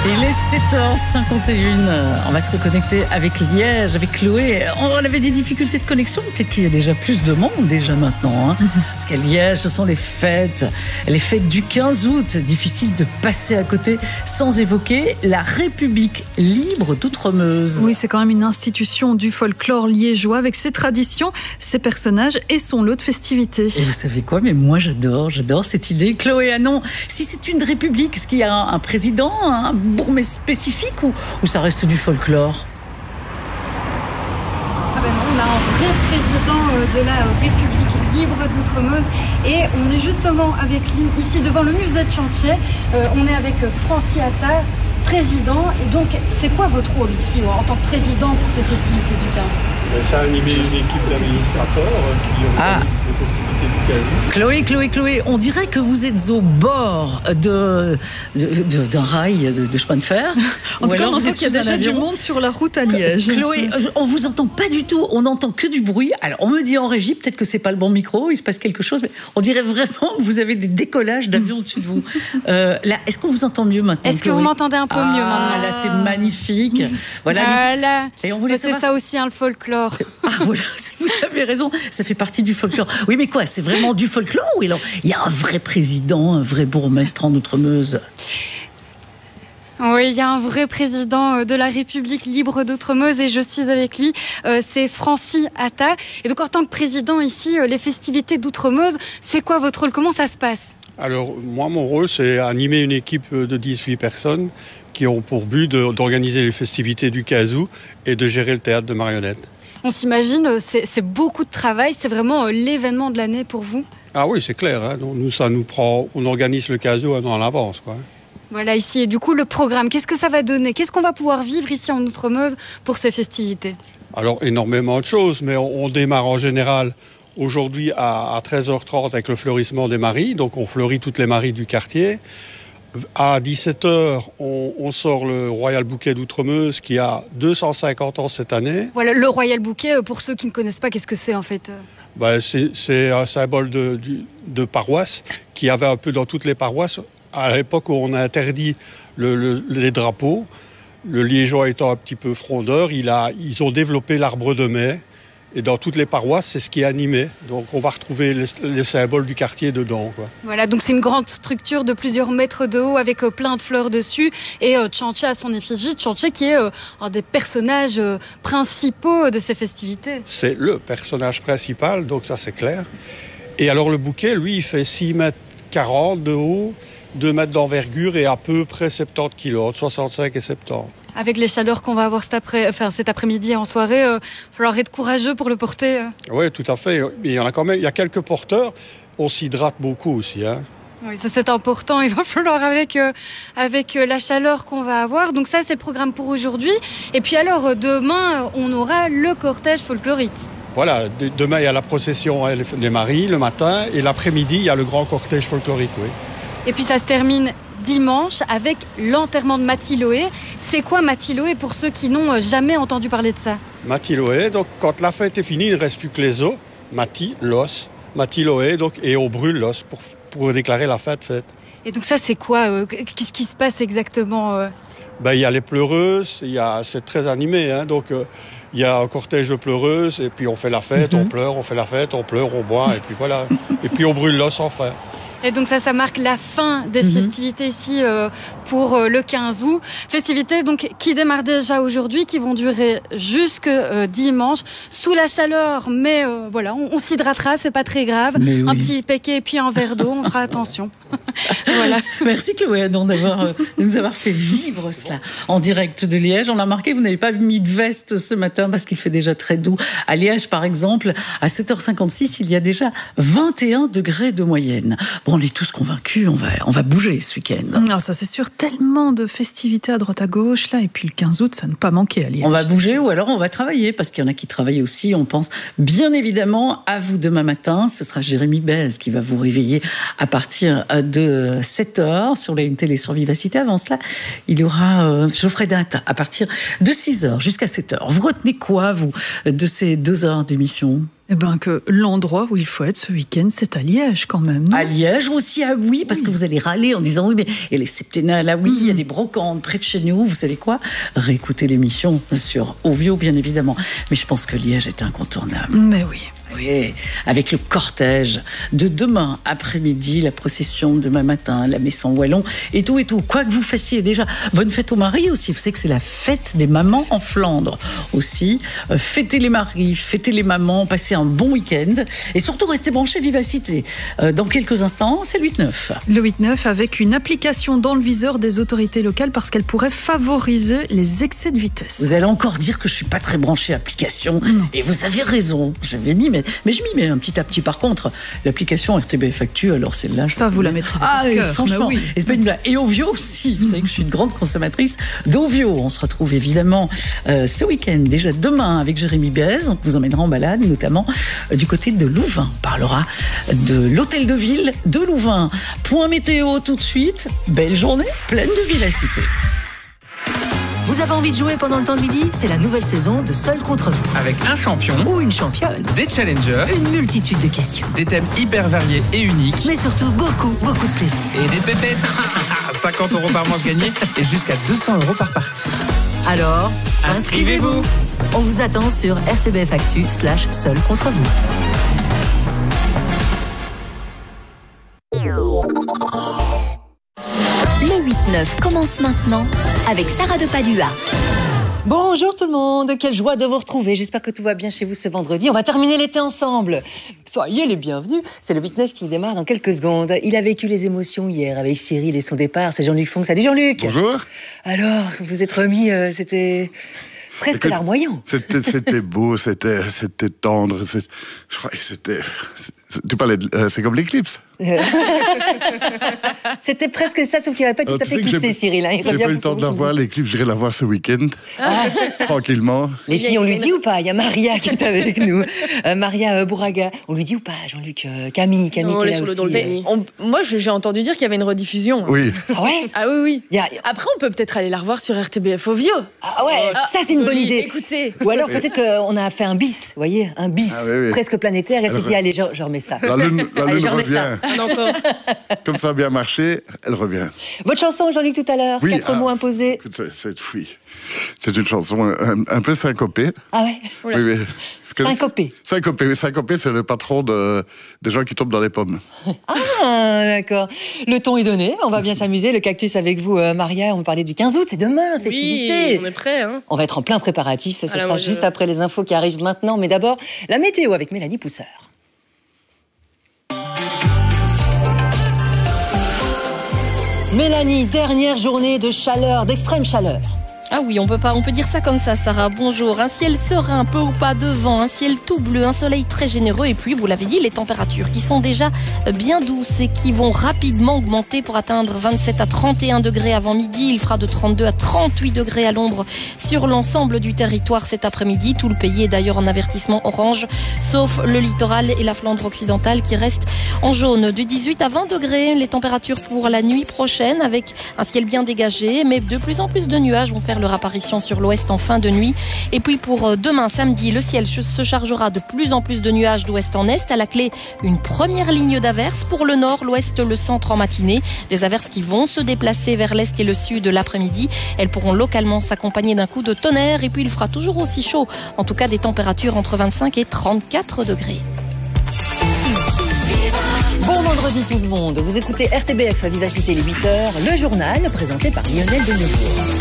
Il est 7h51. On va se reconnecter avec Liège, avec Chloé. On avait des difficultés de connexion. Peut-être qu'il y a déjà plus de monde déjà maintenant. Hein. Parce qu'à Liège, ce sont les fêtes du 15 août. Difficile de passer à côté sans évoquer la République libre d'Outremeuse. Oui, c'est quand même une institution du folklore liégeois avec ses traditions, ses personnages et son lot de festivités. Et vous savez quoi? Mais moi, j'adore cette idée. Chloé Hanon, si c'est une république, est-ce qu'il y a un président, un bourgmestre spécifique ou ça reste du folklore? On a un vrai président de la République libre d'Outremeuse et on est justement avec lui ici devant le musée de Chantier. On est avec Francis Atta, président. Et donc, c'est quoi votre rôle ici en tant que président pour ces festivités du 15 août? Ça a animé une équipe d'administrateurs qui organise les festivités du 15 août. Chloé, on dirait que vous êtes au bord d'un rail de chemin de fer. En tout cas, on entend qu'il y a déjà du monde sur la route à Liège. Chloé, on vous entend pas du tout. On n'entend que du bruit. Alors, on me dit en régie, peut-être que c'est pas le bon micro, il se passe quelque chose, mais on dirait vraiment que vous avez des décollages d'avions au-dessus de vous. Là, est-ce qu'on vous entend mieux maintenant? Est-ce que vous m'entendez un peu mieux maintenant? Là, c'est magnifique. Voilà. Et on voulait c'est ça aussi, le folklore. Voilà, vous avez raison, ça fait partie du folklore. Oui, mais quoi, c'est vraiment du folklore ou il y a un vrai président, un vrai bourgmestre en Outremeuse? Oui, il y a un vrai président de la République libre d'Outremeuse et je suis avec lui, c'est Francis Atta. Et donc en tant que président ici, les festivités d'Outremeuse, c'est quoi votre rôle? Comment ça se passe? Alors, moi, mon rôle, c'est animer une équipe de 18 personnes qui ont pour but d'organiser les festivités du 15 août et de gérer le théâtre de marionnettes. On s'imagine, c'est beaucoup de travail, c'est vraiment l'événement de l'année pour vous? Ah oui, c'est clair. Hein. Donc, ça nous prend, on organise le 15 août un an à l'avance, quoi. Voilà, ici, et du coup, le programme, qu'est-ce que ça va donner? Qu'est-ce qu'on va pouvoir vivre ici en Outremeuse pour ces festivités? Alors, énormément de choses, mais on démarre en général aujourd'hui à 13h30 avec le fleurissement des maries. Donc, on fleurit toutes les maries du quartier. À 17h, on sort le Royal Bouquet d'Outremeuse qui a 250 ans cette année. Voilà, le Royal Bouquet, pour ceux qui ne connaissent pas, qu'est-ce que c'est en fait? C'est un symbole de paroisse qui avait un peu dans toutes les paroisses. À l'époque où on a interdit les drapeaux, le liégeois étant un petit peu frondeur, ils ont développé l'arbre de mai. Et dans toutes les paroisses, c'est ce qui est animé. Donc on va retrouver les symboles du quartier dedans, quoi. Voilà, donc c'est une grande structure de plusieurs mètres de haut avec plein de fleurs dessus. Et Chantier à son effigie, Chantier qui est un des personnages principaux de ces festivités. C'est le personnage principal, donc ça c'est clair. Et alors le bouquet, lui, il fait 6,40 mètres de haut, 2 mètres d'envergure et à peu près 70 kilos, entre 65 et 70. Avec les chaleurs qu'on va avoir cet après-midi en soirée, il va falloir être courageux pour le porter. Oui, tout à fait. Il y en a quand même, il y a quelques porteurs. On s'hydrate beaucoup aussi, hein. Oui, ça c'est important. Il va falloir avec la chaleur qu'on va avoir. Donc ça, c'est le programme pour aujourd'hui. Et puis alors, demain, on aura le cortège folklorique. Voilà, demain, il y a la procession des maries le matin. Et l'après-midi, il y a le grand cortège folklorique, oui. Et puis ça se termine dimanche avec l'enterrement de Mathiloé. C'est quoi Mathiloé pour ceux qui n'ont jamais entendu parler de ça? Mathiloé, donc quand la fête est finie, il ne reste plus que les os. L'os. Mathiloé, donc, et on brûle l'os pour déclarer la fête faite. Et donc ça, c'est quoi? Qu'est-ce qui se passe exactement? Il y a les pleureuses, c'est très animé, hein, donc il y a un cortège de pleureuses, et puis on fait la fête, on pleure, on fait la fête, on pleure, on boit, et puis voilà. Et puis on brûle l'os enfin. Et donc ça marque la fin des festivités ici pour le 15 août. Festivités donc qui démarrent déjà aujourd'hui, qui vont durer jusque dimanche, sous la chaleur, mais voilà, on s'hydratera, c'est pas très grave. Oui. Un petit péquet et puis un verre d'eau, on fera attention. Voilà. Merci Chloé Hanon de nous avoir fait vivre cela en direct de Liège. On a remarqué, vous n'avez pas mis de veste ce matin parce qu'il fait déjà très doux. À Liège, par exemple, à 7h56, il y a déjà 21 degrés de moyenne. Bon, on est tous convaincus, on va bouger ce week-end. Non, ça c'est sûr, tellement de festivités à droite à gauche, là, et puis le 15 août, ça ne pas manquer à Liège. On va bouger ou alors on va travailler, parce qu'il y en a qui travaillent aussi. On pense bien évidemment à vous demain matin. Ce sera Jérémy Bez qui va vous réveiller à partir de 7h sur la télé sur Vivacité. Avant cela, il y aura Geoffrey Datt à partir de 6h jusqu'à 7h. Vous retenez retenez quoi, vous, de ces 2 heures d'émission ? Eh bien, que l'endroit où il faut être ce week-end, c'est à Liège quand même, non ? À Liège aussi, à Oui, parce que vous allez râler en disant oui, mais il y a les septennales à Oui, il y a des brocantes près de chez nous, vous savez quoi ? Réécoutez l'émission sur Ovio, bien évidemment. Mais je pense que Liège est incontournable. Mais oui. Oui, avec le cortège de demain après-midi, la procession demain matin, la messe en wallon et tout. Quoi que vous fassiez, déjà, bonne fête aux maris aussi. Vous savez que c'est la fête des mamans en Flandre aussi. Fêtez les maris, fêtez les mamans, passez un bon week-end et surtout restez branchés Vivacité. Dans quelques instants, c'est le 8-9. Le 8-9 avec une application dans le viseur des autorités locales parce qu'elle pourrait favoriser les excès de vitesse. Vous allez encore dire que je suis pas très branché application. Non. Et vous avez raison. J'avais mis, mais je m'y mets un petit à petit. Par contre, l'application RTBF Actu, alors celle-là... Ça, vous la maîtrisez par cœur. Franchement, oui. Et c'est pas une blague. Et Ovio aussi. Vous savez que je suis une grande consommatrice d'Ovio. On se retrouve évidemment ce week-end, déjà demain, avec Jérémy Béez. On vous emmènera en balade, notamment du côté de Louvain. On parlera de l'hôtel de ville de Louvain. Point météo tout de suite. Belle journée, pleine de vivacité. Vous avez envie de jouer pendant le temps de midi ? C'est la nouvelle saison de Seul contre vous. Avec un champion ou une championne, des challengers, une multitude de questions, des thèmes hyper variés et uniques, mais surtout beaucoup de plaisir. Et des pépettes. 50 € par manche gagnée et jusqu'à 200 € par partie. Alors, inscrivez-vous. On vous attend sur RTBF Actu /Seul contre vous. Le 8-9 commence maintenant avec Sarah de Padua. Bonjour tout le monde, quelle joie de vous retrouver. J'espère que tout va bien chez vous ce vendredi. On va terminer l'été ensemble. Soyez les bienvenus. C'est le 8-9 qui démarre dans quelques secondes. Il a vécu les émotions hier avec Cyril et son départ. C'est Jean-Luc Fonck. Salut Jean-Luc. Bonjour. Alors, vous êtes remis, c'était... presque larmoyant. C'était beau, c'était tendre. Je crois que c'était... Tu parlais c'est comme l'éclipse. C'était presque ça, sauf qu'il n'avait pas tout à fait éclipsé, Cyril. Hein. J'ai pas eu le temps de la voir, l'éclipse, j'irai la voir ce week-end, tranquillement. Les filles, on lui dit ou pas ? Il y a Maria qui est avec nous. Maria Bouraga. On lui dit ou pas, Jean-Luc ? Camille, non, t'es là aussi. Moi, j'ai entendu dire qu'il y avait une rediffusion. Oui. Ah ouais ? Ah oui. Après, on peut peut-être aller la revoir sur RTBF Ovio. Ah ouais, ça c'est une bonne idée. Écoutez. Ou alors peut-être qu'on a fait un bis, vous voyez, un bis presque planétaire. Et elle s'est dit, allez, je remets ça. La lune revient. Encore. Comme ça a bien marché, elle revient. Votre chanson, Jean-Luc, tout à l'heure, 4 mots imposés. C'est une chanson un peu syncopée. Ah ouais. Oui. Syncopée. Syncopée, c'est le patron des gens qui tombent dans les pommes. Ah, d'accord. Le ton est donné, on va bien s'amuser. Le cactus avec vous, Maria, on va parler du 15 août, c'est demain, festivité. Oui, on est prêts. Hein. On va être en plein préparatif, ce sera juste après les infos qui arrivent maintenant. Mais d'abord, la météo avec Mélanie Pousseur. Mélanie, dernière journée de chaleur, d'extrême chaleur. Ah oui, on peut dire ça comme ça, Sarah. Bonjour. Un ciel serein, peu ou pas de vent, un ciel tout bleu, un soleil très généreux. Et puis, vous l'avez dit, les températures qui sont déjà bien douces et qui vont rapidement augmenter pour atteindre 27 à 31 degrés avant midi. Il fera de 32 à 38 degrés à l'ombre sur l'ensemble du territoire cet après-midi. Tout le pays est d'ailleurs en avertissement orange, sauf le littoral et la Flandre occidentale qui restent en jaune. De 18 à 20 degrés, les températures pour la nuit prochaine avec un ciel bien dégagé, mais de plus en plus de nuages vont faire leur apparition sur l'ouest en fin de nuit. Et puis pour demain samedi, le ciel se chargera de plus en plus de nuages d'ouest en est. À la clé, une première ligne d'averses pour le nord, l'ouest, le centre en matinée. Des averses qui vont se déplacer vers l'est et le sud l'après-midi. Elles pourront localement s'accompagner d'un coup de tonnerre. Et puis il fera toujours aussi chaud. En tout cas, des températures entre 25 et 34 degrés. Bon vendredi tout le monde. Vous écoutez RTBF à Vivacité les 8h, le journal présenté par Lionel Denevour.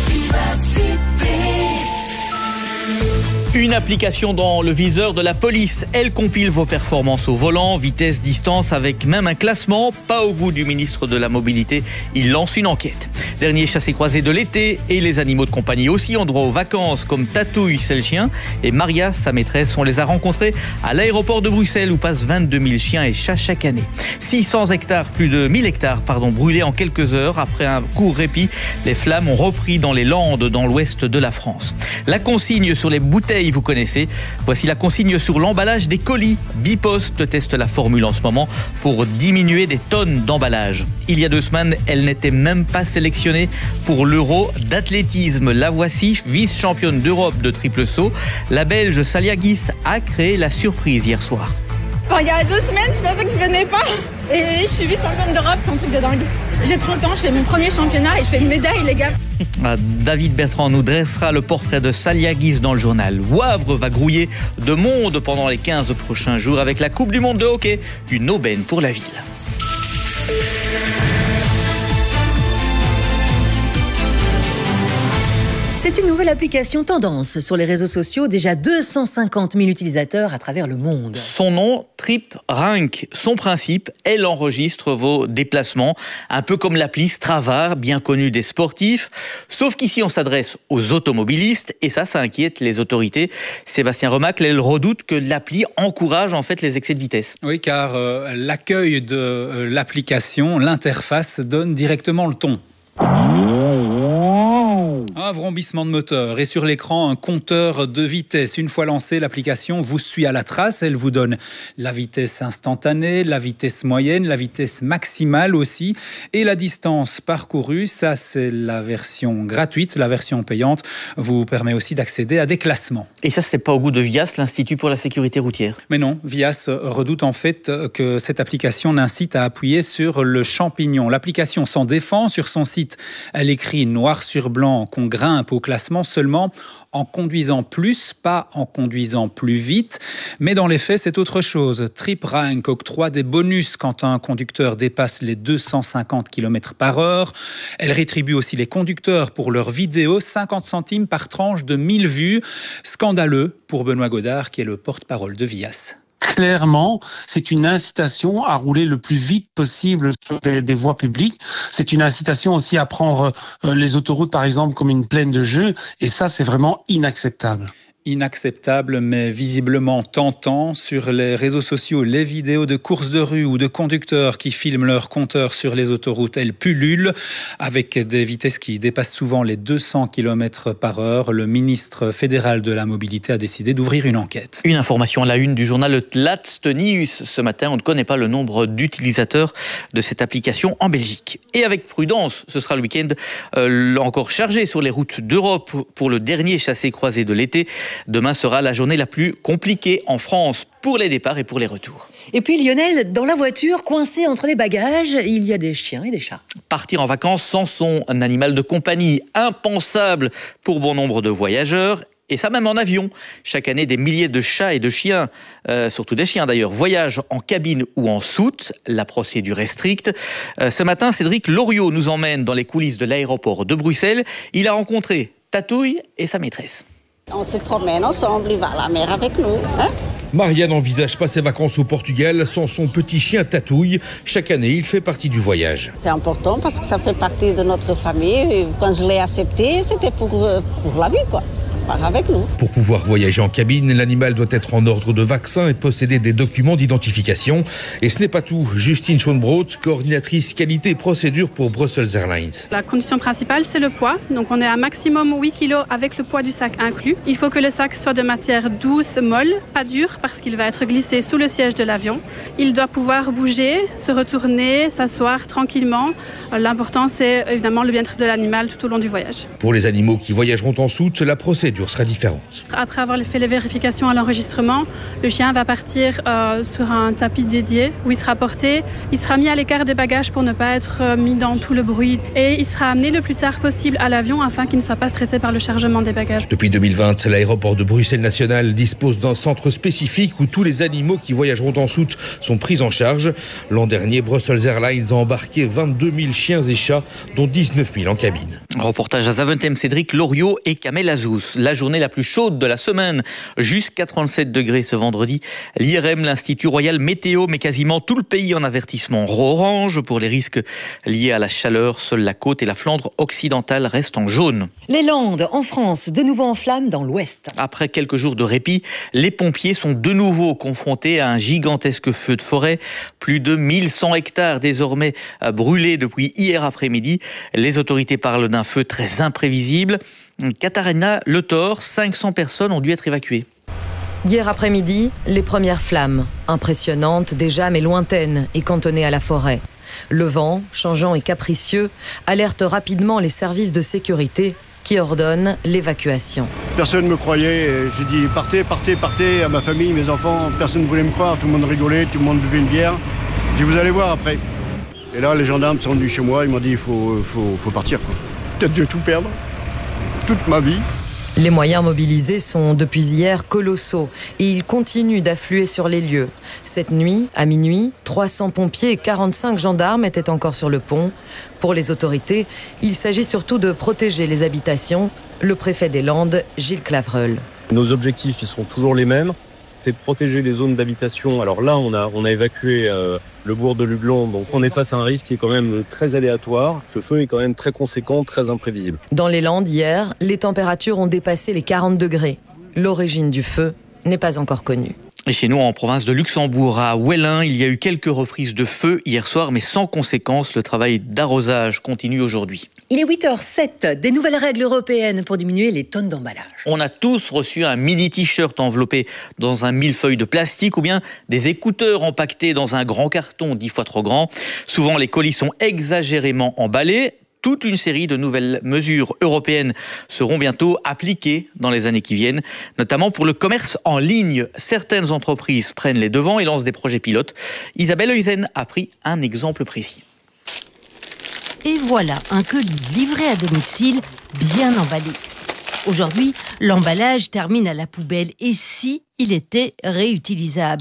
Une application dans le viseur de la police. Elle compile vos performances au volant, vitesse, distance, avec même un classement. Pas au goût du ministre de la Mobilité. Il lance une enquête. Dernier chassé-croisé de l'été et les animaux de compagnie aussi ont droit aux vacances comme Tatouille, c'est le chien, et Maria, sa maîtresse. On les a rencontrés à l'aéroport de Bruxelles où passent 22 000 chiens et chats chaque année. 600 hectares, plus de 1000 hectares, brûlés en quelques heures. Après un court répit, les flammes ont repris dans les Landes, dans l'ouest de la France. La consigne sur les bouteilles bouteilles, vous connaissez. Voici la consigne sur l'emballage des colis. Bipost teste la formule en ce moment pour diminuer des tonnes d'emballage. Il y a 2 semaines, elle n'était même pas sélectionnée pour l'Euro d'athlétisme. La voici, vice-championne d'Europe de triple saut. La Belge Saliagis a créé la surprise hier soir. Il y a 2 semaines, je pensais que je venais pas. Et je suis vice-championne d'Europe, c'est un truc de dingue. J'ai 30 ans, je fais mon premier championnat et je fais une médaille, les gars. David Bertrand nous dressera le portrait de Saliagis dans le journal. Wavre va grouiller de monde pendant les 15 prochains jours avec la Coupe du Monde de hockey. Une aubaine pour la ville. C'est une nouvelle application tendance sur les réseaux sociaux, déjà 250 000 utilisateurs à travers le monde. Son nom, TripRank. Son principe, elle enregistre vos déplacements, un peu comme l'appli Strava, bien connue des sportifs. Sauf qu'ici, on s'adresse aux automobilistes et ça inquiète les autorités. Sébastien Remacle, elle redoute que l'appli encourage en fait les excès de vitesse. Oui, car l'accueil de l'application, l'interface, donne directement le ton. Un vrombissement de moteur et sur l'écran un compteur de vitesse. Une fois lancée, l'application vous suit à la trace. Elle vous donne la vitesse instantanée, la vitesse moyenne, la vitesse maximale aussi et la distance parcourue. Ça, c'est la version gratuite. La version payante vous permet aussi d'accéder à des classements. Et ça, c'est pas au goût de VIAS, l'Institut pour la sécurité routière. Mais non, VIAS redoute en fait que cette application n'incite à appuyer sur le champignon. L'application s'en défend. Sur son site, elle écrit noir sur blanc qu'on grimpe au classement seulement en conduisant plus, pas en conduisant plus vite. Mais dans les faits, c'est autre chose. TripRank octroie des bonus quand un conducteur dépasse les 250 km/h. Elle rétribue aussi les conducteurs pour leurs vidéos, 50 centimes par tranche de 1000 vues. Scandaleux pour Benoît Godard, qui est le porte-parole de VIAS. Clairement, c'est une incitation à rouler le plus vite possible sur des voies publiques. C'est une incitation aussi à prendre les autoroutes, par exemple, comme une plaine de jeu. Et ça, c'est vraiment inacceptable. Inacceptable, mais visiblement tentant. Sur les réseaux sociaux, les vidéos de courses de rue ou de conducteurs qui filment leur compteur sur les autoroutes, elles pullulent avec des vitesses qui dépassent souvent les 200 km/h. Le ministre fédéral de la mobilité a décidé d'ouvrir une enquête. Une information à la une du journal Laatste-Nieuws. Ce matin, on ne connaît pas le nombre d'utilisateurs de cette application en Belgique. Et avec prudence, ce sera le week-end encore chargé sur les routes d'Europe pour le dernier chassé-croisé de l'été. Demain sera la journée la plus compliquée en France pour les départs et pour les retours. Et puis Lionel, dans la voiture, coincé entre les bagages, il y a des chiens et des chats. Partir en vacances sans son animal de compagnie, impensable pour bon nombre de voyageurs. Et ça même en avion. Chaque année, des milliers de chats et de chiens, surtout des chiens d'ailleurs, voyagent en cabine ou en soute. La procédure est stricte. Ce matin, Cédric Loriot nous emmène dans les coulisses de l'aéroport de Bruxelles. Il a rencontré Tatouille et sa maîtresse. On se promène ensemble, il va à la mer avec nous. Hein? Maria n'envisage pas ses vacances au Portugal sans son petit chien Tatouille. Chaque année, il fait partie du voyage. C'est important parce que ça fait partie de notre famille. Et quand je l'ai accepté, c'était pour la vie, quoi. Part avec nous. Pour pouvoir voyager en cabine, l'animal doit être en ordre de vaccin et posséder des documents d'identification. Et ce n'est pas tout. Justine Schoenbrot, coordinatrice qualité et procédure pour Brussels Airlines. La condition principale, c'est le poids. Donc on est à maximum 8 kg avec le poids du sac inclus. Il faut que le sac soit de matière douce, molle, pas dure, parce qu'il va être glissé sous le siège de l'avion. Il doit pouvoir bouger, se retourner, s'asseoir tranquillement. L'important, c'est évidemment le bien-être de l'animal tout au long du voyage. Pour les animaux qui voyageront en soute, la procédure sera différente. Après avoir fait les vérifications à l'enregistrement, le chien va partir sur un tapis dédié où il sera porté. Il sera mis à l'écart des bagages pour ne pas être mis dans tout le bruit et il sera amené le plus tard possible à l'avion afin qu'il ne soit pas stressé par le chargement des bagages. Depuis 2020, l'aéroport de Bruxelles National dispose d'un centre spécifique où tous les animaux qui voyageront en soute sont pris en charge. L'an dernier, Brussels Airlines a embarqué 22 000 chiens et chats, dont 19 000 en cabine. Reportage à Zaventem, Cédric Loriot et Kamel Azous. La journée la plus chaude de la semaine, jusqu'à 37 degrés ce vendredi. L'IRM, l'Institut Royal Météo, met quasiment tout le pays en avertissement orange pour les risques liés à la chaleur. Seule la côte et la Flandre occidentale restent en jaune. Les Landes, en France, de nouveau en flammes dans l'ouest. Après quelques jours de répit, les pompiers sont de nouveau confrontés à un gigantesque feu de forêt. Plus de 1100 hectares désormais brûlés depuis hier après-midi. Les autorités parlent d'un feu très imprévisible. Katharina Le Thor, 500 personnes ont dû être évacuées. Hier après-midi, les premières flammes, impressionnantes déjà mais lointaines et cantonnées à la forêt. Le vent, changeant et capricieux, alerte rapidement les services de sécurité qui ordonnent l'évacuation. Personne ne me croyait, j'ai dit partez, partez, partez à ma famille, mes enfants, personne ne voulait me croire, tout le monde rigolait, tout le monde buvait une bière. J'ai dit vous allez voir après. Et là les gendarmes sont venus chez moi, ils m'ont dit il faut partir quoi. Peut-être je vais tout perdre, toute ma vie. Les moyens mobilisés sont depuis hier colossaux et ils continuent d'affluer sur les lieux. Cette nuit, à minuit, 300 pompiers et 45 gendarmes étaient encore sur le pont. Pour les autorités, il s'agit surtout de protéger les habitations. Le préfet des Landes, Gilles Clavreul. Nos objectifs, ils sont toujours les mêmes. C'est de protéger les zones d'habitation. Alors là, on a évacué le bourg de Luglon, donc on est face à un risque qui est quand même très aléatoire. Ce feu est quand même très conséquent, très imprévisible. Dans les Landes, hier, les températures ont dépassé les 40 degrés. L'origine du feu n'est pas encore connue. Et chez nous, en province de Luxembourg, à Wellin, il y a eu quelques reprises de feu hier soir, mais sans conséquence. Le travail d'arrosage continue aujourd'hui. Il est 8h07, des nouvelles règles européennes pour diminuer les tonnes d'emballage. On a tous reçu un mini t-shirt enveloppé dans un millefeuille de plastique ou bien des écouteurs empaquetés dans un grand carton 10 fois trop grand. Souvent, les colis sont exagérément emballés. Toute une série de nouvelles mesures européennes seront bientôt appliquées dans les années qui viennent, notamment pour le commerce en ligne. Certaines entreprises prennent les devants et lancent des projets pilotes. Isabelle Heusen a pris un exemple précis. Et voilà un colis livré à domicile, bien emballé. Aujourd'hui, l'emballage termine à la poubelle. Et si il était réutilisable ?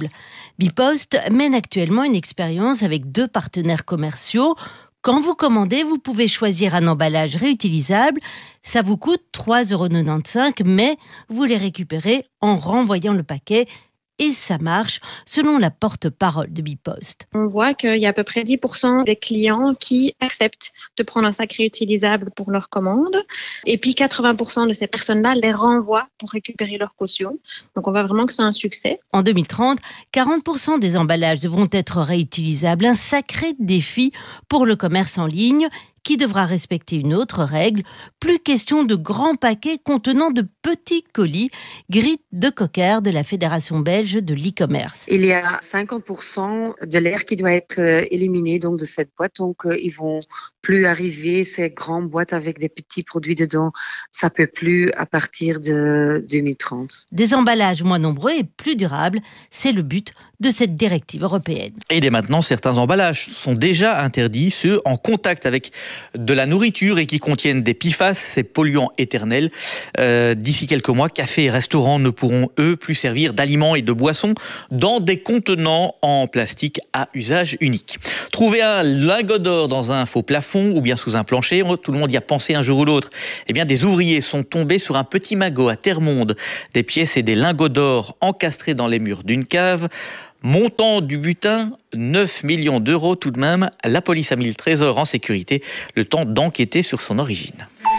Bipost mène actuellement une expérience avec 2 partenaires commerciaux. Quand vous commandez, vous pouvez choisir un emballage réutilisable. Ça vous coûte 3,95 €, mais vous les récupérez en renvoyant le paquet. Et ça marche, selon la porte-parole de Bipost. On voit qu'il y a à peu près 10% des clients qui acceptent de prendre un sac réutilisable pour leur commande. Et puis 80% de ces personnes-là les renvoient pour récupérer leur caution. Donc on voit vraiment que c'est un succès. En 2030, 40% des emballages devront être réutilisables. Un sacré défi pour le commerce en ligne qui devra respecter une autre règle. Plus question de grands paquets contenant de petits colis. Grit de Cocker de la Fédération belge de l'e-commerce. Il y a 50% de l'air qui doit être éliminé donc de cette boîte. Donc ils vont plus arriver ces grandes boîtes avec des petits produits dedans. Ça peut plus à partir de 2030. Des emballages moins nombreux et plus durables, c'est le but de cette directive européenne. Et dès maintenant, certains emballages sont déjà interdits, ceux en contact avec de la nourriture et qui contiennent des PFAS, ces polluants éternels. D'ici quelques mois, cafés et restaurants ne pourront, eux, plus servir d'aliments et de boissons dans des contenants en plastique à usage unique. Trouver un lingot d'or dans un faux plafond ou bien sous un plancher, tout le monde y a pensé un jour ou l'autre. Eh bien, des ouvriers sont tombés sur un petit magot à Termonde. Des pièces et des lingots d'or encastrés dans les murs d'une cave. Montant du butin, 9 millions d'euros tout de même. La police a mis le trésor en sécurité, le temps d'enquêter sur son origine.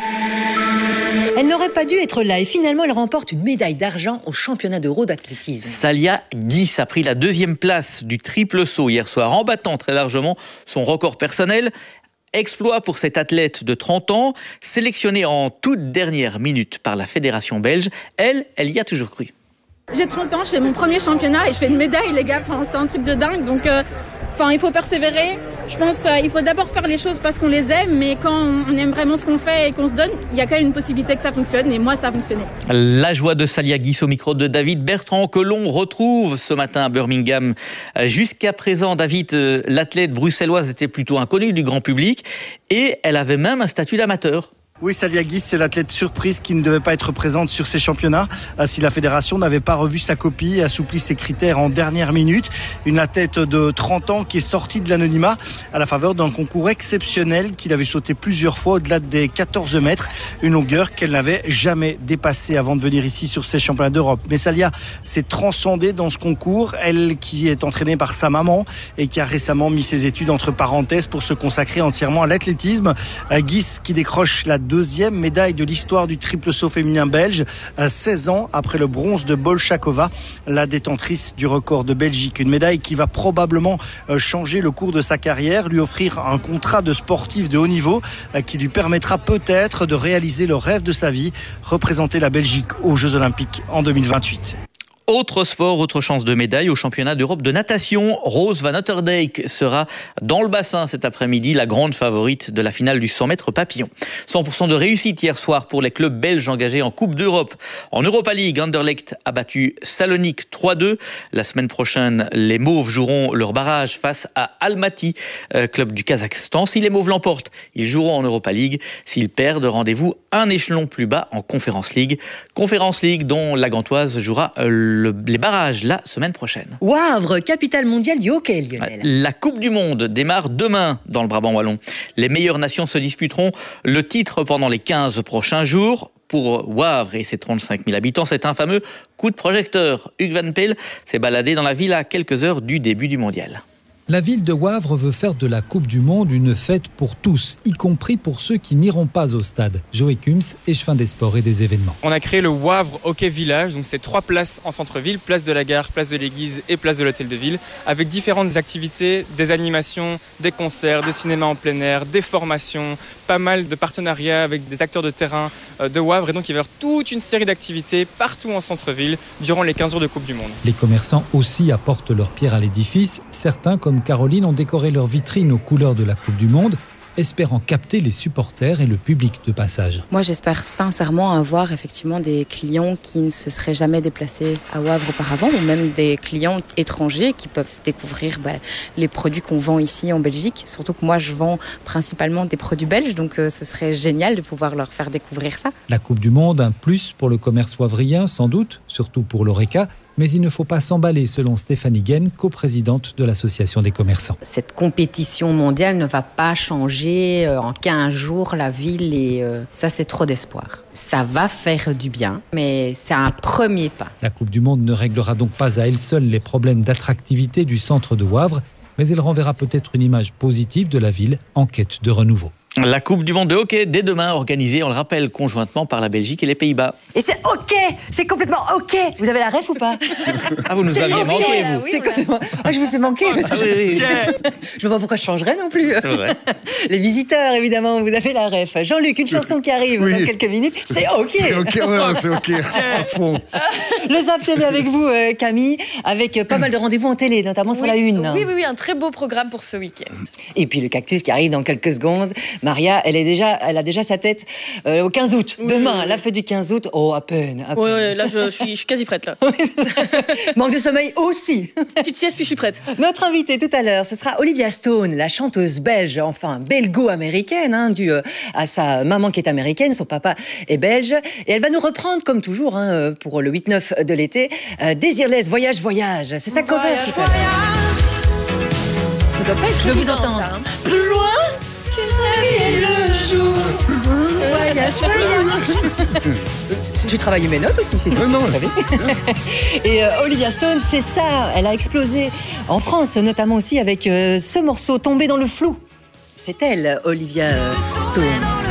Elle n'aurait pas dû être là et finalement elle remporte une médaille d'argent au championnat d'Euro d'athlétisme. Salia Guiss a pris la 2e place du triple saut hier soir en battant très largement son record personnel. Exploit pour cette athlète de 30 ans, sélectionnée en toute dernière minute par la fédération belge. Elle y a toujours cru. J'ai 30 ans, je fais mon premier championnat et je fais une médaille, les gars. Enfin, c'est un truc de dingue. Donc, il faut persévérer. Je pense qu'il faut d'abord faire les choses parce qu'on les aime, mais quand on aime vraiment ce qu'on fait et qu'on se donne, il y a quand même une possibilité que ça fonctionne. Et moi, ça a fonctionné. La joie de Salia Guiss au micro de David Bertrand, que l'on retrouve ce matin à Birmingham. Jusqu'à présent, David, l'athlète bruxelloise était plutôt inconnue du grand public et elle avait même un statut d'amateur. Oui, Salia Guiss, c'est l'athlète surprise qui ne devait pas être présente sur ces championnats si la fédération n'avait pas revu sa copie et assoupli ses critères en dernière minute. Une athlète de 30 ans qui est sortie de l'anonymat à la faveur d'un concours exceptionnel qu'il avait sauté plusieurs fois au-delà des 14 mètres, une longueur qu'elle n'avait jamais dépassée avant de venir ici sur ces championnats d'Europe. Mais Salia s'est transcendée dans ce concours, elle qui est entraînée par sa maman et qui a récemment mis ses études entre parenthèses pour se consacrer entièrement à l'athlétisme. Guiss qui décroche la deuxième médaille de l'histoire du triple saut féminin belge, 16 ans après le bronze de Bolchakova, la détentrice du record de Belgique. Une médaille qui va probablement changer le cours de sa carrière, lui offrir un contrat de sportif de haut niveau qui lui permettra peut-être de réaliser le rêve de sa vie, représenter la Belgique aux Jeux Olympiques en 2028. Autre sport, autre chance de médaille au championnat d'Europe de natation. Rose Van Otterdijk sera dans le bassin cet après-midi, la grande favorite de la finale du 100 mètres papillon. 100% de réussite hier soir pour les clubs belges engagés en Coupe d'Europe. En Europa League, Anderlecht a battu Salonique 3-2. La semaine prochaine, les Mauves joueront leur barrage face à Almaty, club du Kazakhstan. Si les Mauves l'emportent, ils joueront en Europa League. S'ils perdent, rendez-vous un échelon plus bas en Conference League. Conference League dont la Gantoise jouera les barrages la semaine prochaine. Wavre, capitale mondiale du hockey, Lionel. La Coupe du Monde démarre demain dans le Brabant wallon. Les meilleures nations se disputeront le titre pendant les 15 prochains jours. Pour Wavre et ses 35 000 habitants, c'est un fameux coup de projecteur. Hugues Van Peel s'est baladé dans la ville à quelques heures du début du mondial. La ville de Wavre veut faire de la Coupe du Monde une fête pour tous, y compris pour ceux qui n'iront pas au stade. Joey Kums, échevin des sports et des événements. On a créé le Wavre Hockey Village, donc c'est 3 places en centre-ville, place de la gare, place de l'église et place de l'hôtel de ville, avec différentes activités, des animations, des concerts, des cinémas en plein air, des formations, pas mal de partenariats avec des acteurs de terrain de Wavre. Et donc il va y avoir toute une série d'activités partout en centre-ville durant les 15 jours de Coupe du Monde. Les commerçants aussi apportent leur pierre à l'édifice. Certains, comme Caroline, ont décoré leurs vitrines aux couleurs de la Coupe du Monde, espérant capter les supporters et le public de passage. Moi, j'espère sincèrement avoir effectivement des clients qui ne se seraient jamais déplacés à Wavre auparavant, ou même des clients étrangers qui peuvent découvrir les produits qu'on vend ici en Belgique. Surtout que moi, je vends principalement des produits belges, donc ce serait génial de pouvoir leur faire découvrir ça. La Coupe du Monde, un plus pour le commerce wavrien, sans doute, surtout pour l'Horeca. Mais il ne faut pas s'emballer, selon Stéphanie Guenne, coprésidente de l'Association des commerçants. Cette compétition mondiale ne va pas changer en 15 jours la ville et ça, c'est trop d'espoir. Ça va faire du bien, mais c'est un premier pas. La Coupe du Monde ne réglera donc pas à elle seule les problèmes d'attractivité du centre de Wavre, mais elle renverra peut-être une image positive de la ville en quête de renouveau. La Coupe du Monde de hockey, dès demain, organisée, on le rappelle, conjointement par la Belgique et les Pays-Bas. Et c'est OK, c'est complètement OK. Vous avez la ref ou pas? Ah, vous nous aviez manqué, vous. Oui, complètement... je vous ai manqué. Oui. Je vois pas pourquoi je changerais non plus. C'est vrai. Les visiteurs, évidemment, vous avez la ref. Jean-Luc, une chanson qui arrive dans quelques minutes. C'est OK. C'est OK, ouais, c'est OK, à fond. Le Zap Télé avec vous, Camille, avec pas mal de rendez-vous en télé, notamment sur la Une. Oui, un très beau programme pour ce week-end. Et puis le Cactus qui arrive dans quelques secondes. Maria, elle a déjà sa tête au 15 août. Demain, la fête du 15 août. Oh, à peine. Oui, là, je suis quasi prête, là. Manque de sommeil aussi. Petite sieste, puis je suis prête. Notre invitée tout à l'heure, ce sera Olivia Stone, la chanteuse belge, enfin belgo-américaine, due à sa maman qui est américaine, son papa est belge. Et elle va nous reprendre, comme toujours, pour le 8-9 de l'été, Désirless, Voyage, Voyage. C'est sa cover tout à l'heure. Ça doit pas être. Je veux vous entendre. Ça, hein. Plus loin et le jour. Voyage, voyage. J'ai travaillé mes notes aussi, c'est tout, vous savez. Et Olivia Stone, c'est ça. Elle a explosé en France, notamment aussi avec ce morceau Tombé dans le flou. C'est elle, Olivia Stone.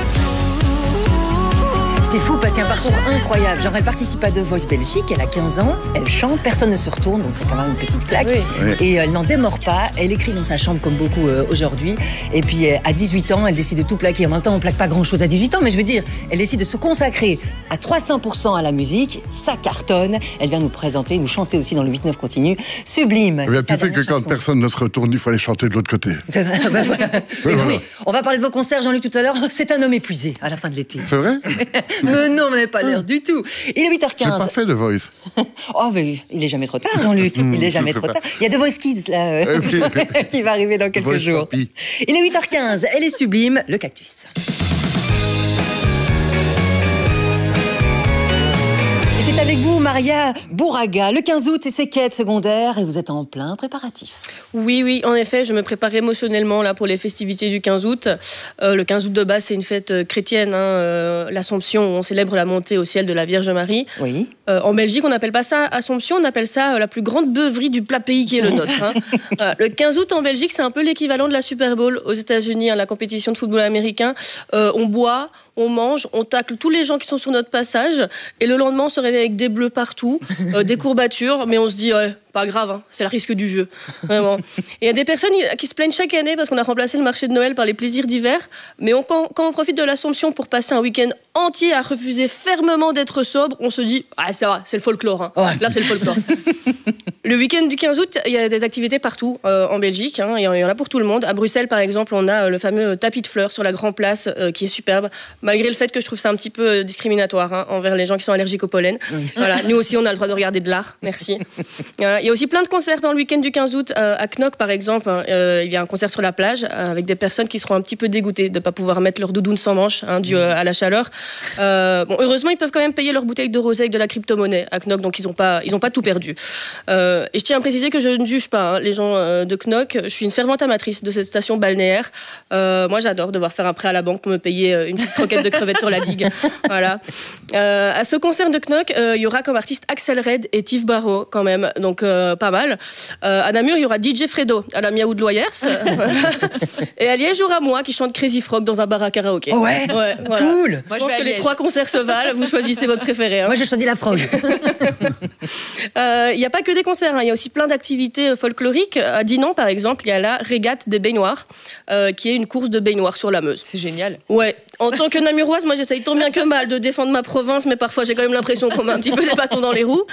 C'est fou parce qu'il y a un parcours incroyable. Genre, elle participe à The Voice Belgique, elle a 15 ans, elle chante, personne ne se retourne, donc c'est quand même une petite claque. Oui. Et elle n'en démord pas, elle écrit dans sa chambre comme beaucoup aujourd'hui. Et puis à 18 ans, elle décide de tout plaquer. En même temps, on plaque pas grand-chose à 18 ans, mais je veux dire, elle décide de se consacrer à 300% à la musique, ça cartonne. Elle vient nous présenter, nous chanter aussi dans le 8-9 continu. Sublime. Tu sais que quand personne ne se retourne, il faut aller chanter de l'autre côté. Voilà. Oui, on va parler de vos concerts, Jean-Luc, tout à l'heure. C'est un homme épuisé à la fin de l'été. C'est vrai? Mais non, on n'avait pas l'air du tout. Il est 8h15. J'ai pas fait The Voice. Oh, mais il est jamais trop tard, Jean-Luc. Il est jamais trop tard. Il y a The Voice Kids, là, qui va arriver dans quelques jours. Il est 8h15. Elle est sublime, le Cactus. Et c'est avec vous, Maria Bouraga, le 15 août, c'est ses quêtes secondaires et vous êtes en plein préparatif. Oui, en effet, je me prépare émotionnellement là, pour les festivités du 15 août. Le 15 août de base, c'est une fête chrétienne, l'Assomption, où on célèbre la montée au ciel de la Vierge Marie. Oui. En Belgique, on n'appelle pas ça Assomption, on appelle ça la plus grande beuverie du plat pays qui est le nôtre. Le 15 août en Belgique, c'est un peu l'équivalent de la Super Bowl aux États-Unis, la compétition de football américain. On boit, on mange, on tacle tous les gens qui sont sur notre passage et le lendemain on se réveille avec des bleus partout, des courbatures, mais on se dit pas grave, c'est le risque du jeu. Vraiment. Et il y a des personnes qui se plaignent chaque année parce qu'on a remplacé le marché de Noël par les plaisirs d'hiver, mais quand on profite de l'Assomption pour passer un week-end entier à refuser fermement d'être sobre, on se dit ça va, c'est le folklore. Là c'est le folklore. Le week-end du 15 août, il y a des activités partout en Belgique, il y en a pour tout le monde. À Bruxelles par exemple, on a le fameux tapis de fleurs sur la Grand Place qui est superbe, malgré le fait que je trouve ça un petit peu discriminatoire envers les gens qui sont allergiques au pollen. Voilà, nous aussi on a le droit de regarder de l'art, merci. Il y a aussi plein de concerts pendant le week-end du 15 août. À Knock par exemple, il y a un concert sur la plage avec des personnes qui seront un petit peu dégoûtées de ne pas pouvoir mettre leur doudoune sans manches dû à la chaleur. Heureusement ils peuvent quand même payer leur bouteille de rosé avec de la crypto-monnaie à Knock, donc ils ont pas tout perdu. Et je tiens à préciser que je ne juge pas les gens de Knock. Je suis une fervente amatrice de cette station balnéaire. Moi, j'adore devoir faire un prêt à la banque pour me payer une petite croquette de crevettes sur la digue. Voilà. À ce concert de Knock, il y aura comme artistes Axel Red et Tiff Barrow quand même, donc pas mal. À Namur, il y aura DJ Fredo à la Miaou de Loyers. Voilà. Et à Liège, il y aura moi qui chante Crazy Frog dans un bar à karaoké. Ouais, voilà. Cool. Je pense que les 3 concerts se valent. Vous choisissez votre préféré. Moi, je choisis la frog. Il n'y a pas que des concerts, il y a aussi plein d'activités folkloriques. À Dinan, par exemple, il y a la régate des baignoires, qui est une course de baignoires sur la Meuse. C'est génial. Ouais. En tant que namuroise, moi, j'essaye tant bien que mal de défendre ma province, mais parfois, j'ai quand même l'impression qu'on met un petit peu des bâtons dans les roues.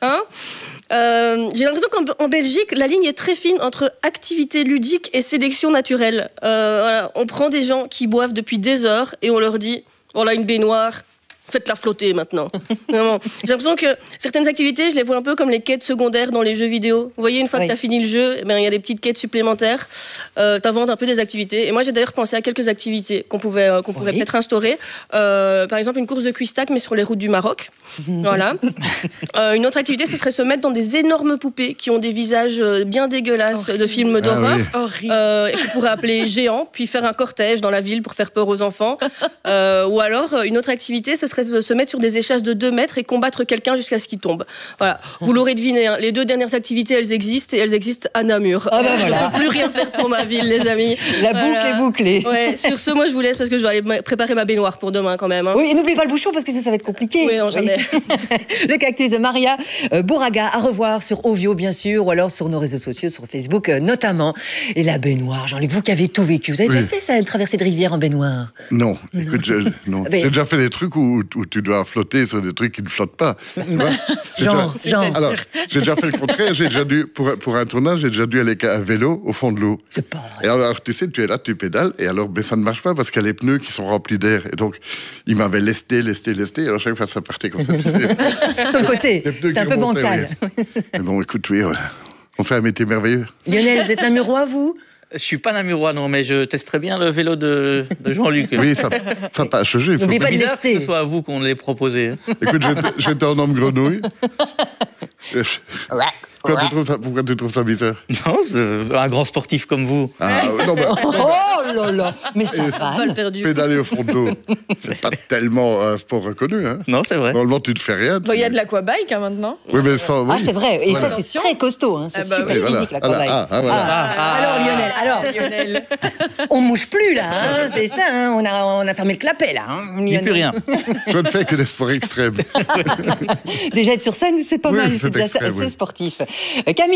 J'ai l'impression qu'en Belgique, la ligne est très fine entre activité ludique et sélection naturelle. Voilà. On prend des gens qui boivent depuis des heures et on leur dit « Voilà une baignoire ». Faites-la flotter maintenant. Vraiment. J'ai l'impression que certaines activités, je les vois un peu comme les quêtes secondaires dans les jeux vidéo. Vous voyez, une fois que tu as fini le jeu, il y a des petites quêtes supplémentaires. T'inventes un peu des activités. Et moi, j'ai d'ailleurs pensé à quelques activités qu'on pourrait peut-être instaurer. Par exemple, une course de cuistac, mais sur les routes du Maroc. Voilà. Une autre activité, ce serait se mettre dans des énormes poupées qui ont des visages bien dégueulasses de films d'horreur. Et qu'on pourrait appeler géants, puis faire un cortège dans la ville pour faire peur aux enfants. Ou alors, une autre activité, ce serait de se mettre sur des échasses de 2 mètres et combattre quelqu'un jusqu'à ce qu'il tombe. Voilà. Vous l'aurez deviné, les 2 dernières activités, elles existent et elles existent à Namur. Voilà. Je ne peux plus rien faire pour ma ville, les amis. La boucle est bouclée. Ouais, sur ce, moi, je vous laisse parce que je dois aller préparer ma baignoire pour demain quand même. Oui, et n'oubliez pas le bouchon parce que ça va être compliqué. Oui, non, jamais. Le cactus de Maria Bouraga, à revoir sur Ovio, bien sûr, ou alors sur nos réseaux sociaux, sur Facebook notamment. Et la baignoire, Jean-Luc, vous qui avez tout vécu, vous avez déjà fait ça, une traversée de rivière en baignoire? Non, écoute, j'ai déjà fait des trucs où tu dois flotter sur des trucs qui ne flottent pas. Genre. Alors, j'ai déjà fait le contraire. J'ai déjà dû, pour un tournage, j'ai déjà dû aller à vélo au fond de l'eau. C'est pas vrai. Et alors, tu sais, tu es là, tu pédales, et alors, ça ne marche pas parce qu'il y a les pneus qui sont remplis d'air. Et donc, il m'avait lesté. Alors, chaque fois, ça partait comme ça. Sur le côté, c'est un peu bancal. Mais bon, écoute, oui, on fait un métier merveilleux. Lionel, vous êtes namurois, vous? Je suis pas namurois, non, mais je testerai bien le vélo de Jean-Luc. Oui, ça pas changé. N'oubliez pas de bizarre lester. que ce soit à vous qu'on l'ait proposé. Écoute, j'étais en homme grenouille. Pourquoi tu trouves ça bizarre? Non, un grand sportif comme vous. Non, oh là là, mais ça va. Pédaler au fond de l'eau, c'est pas tellement un sport reconnu. Hein. Non, c'est vrai. Normalement, tu ne fais rien. Il y a de l'aquabike maintenant. Oui, mais ça. Oui. Ah, c'est vrai. Et voilà. ça, c'est très costaud. Hein. C'est super physique, l'aquabike. Alors, Lionel, on ne mouche plus, là. Hein. C'est ça, hein. On a fermé le clapet, là. Hein. Il n'y a plus rien. Je ne fais que des sports extrêmes. Déjà, être sur scène, c'est pas mal. C'est déjà assez sportif. Camille